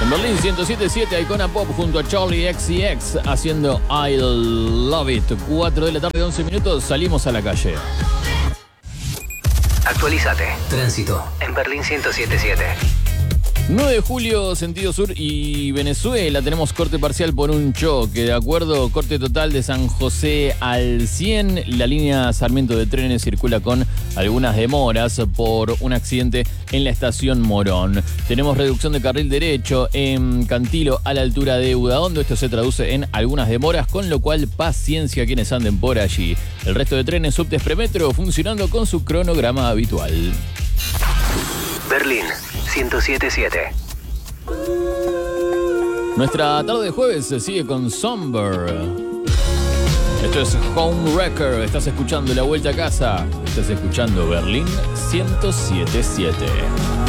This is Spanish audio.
En Berlín 107.7, Icona Pop junto a Charlie XCX haciendo I Love It. 4 de la tarde, 11 minutos, salimos a la calle. Actualizate. Tránsito en Berlín 107.7. 9 de julio, sentido sur y Venezuela, tenemos corte parcial por un choque. De acuerdo, corte total de San José al 100. La línea Sarmiento de trenes circula con algunas demoras por un accidente en la estación Morón. Tenemos reducción de carril derecho en Cantilo a la altura de Udaondo. Esto se traduce en algunas demoras, con lo cual paciencia a quienes anden por allí. El resto de trenes subtes premetro funcionando con su cronograma habitual. Berlín 107.7. Nuestra tarde de jueves se sigue con Somber. Esto es Homewrecker. Estás escuchando La Vuelta a Casa. Estás escuchando Berlín 107.7.